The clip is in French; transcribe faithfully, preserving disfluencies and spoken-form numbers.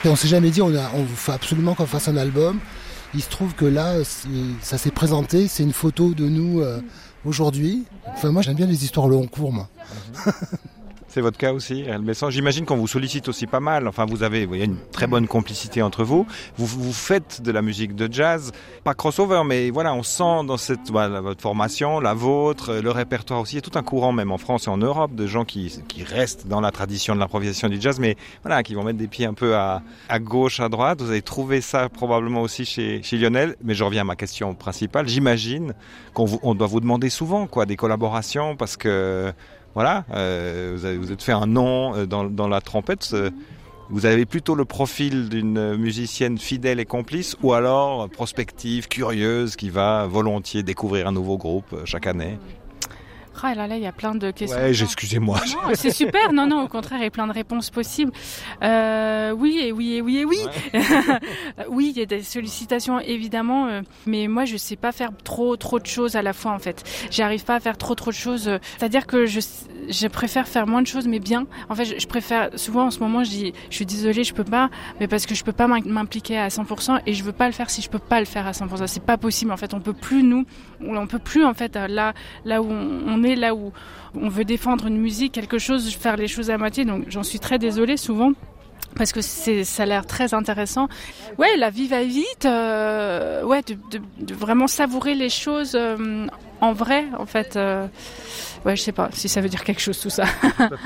Et on s'est jamais dit, on, a, on faut absolument qu'on fasse un album. Il se trouve que là, ça s'est présenté, c'est une photo de nous euh, aujourd'hui. Enfin, moi, j'aime bien les histoires long cours, moi. C'est votre cas aussi, Réal Besson. J'imagine qu'on vous sollicite aussi pas mal. Enfin, vous avez, il y a une très bonne complicité entre vous. Vous, vous faites de la musique de jazz, pas crossover, mais voilà, on sent dans cette, voilà, votre formation, la vôtre, le répertoire aussi. Il y a tout un courant, même en France et en Europe, de gens qui, qui restent dans la tradition de l'improvisation du jazz, mais voilà, qui vont mettre des pieds un peu à, à gauche, à droite. Vous avez trouvé ça probablement aussi chez, chez Lionel. Mais je reviens à ma question principale. J'imagine qu'on vous, on doit vous demander souvent, quoi, des collaborations, parce que voilà, euh, vous, avez, vous êtes fait un nom euh, dans, dans la trompette. Euh, vous avez plutôt le profil d'une musicienne fidèle et complice, ou alors prospective, curieuse, qui va volontiers découvrir un nouveau groupe euh, chaque année. Ah là là, il y a plein de questions. Ouais, excusez-moi. Non, c'est super. Non, non, au contraire, il y a plein de réponses possibles. Euh, oui, et oui, et oui, et oui. Ouais. Oui, il y a des sollicitations, évidemment. Euh, mais moi, je sais pas faire trop, trop de choses à la fois, en fait. J'arrive pas à faire trop, trop de choses. C'est-à-dire que je, je préfère faire moins de choses, mais bien. En fait, je, je préfère, souvent, en ce moment, je dis, je suis désolée, je peux pas, mais parce que je peux pas m'impliquer à cent pour cent et je veux pas le faire si je peux pas le faire à cent pour cent. C'est pas possible, en fait. On peut plus, nous, on peut plus, en fait, là, là où on, on est, là où on veut défendre une musique, quelque chose, faire les choses à moitié. Donc j'en suis très désolée souvent parce que c'est, ça a l'air très intéressant. Ouais, la vie va vite. Euh, ouais, de, de, de vraiment savourer les choses euh, en vrai, en fait. Euh, ouais, je sais pas si ça veut dire quelque chose tout ça.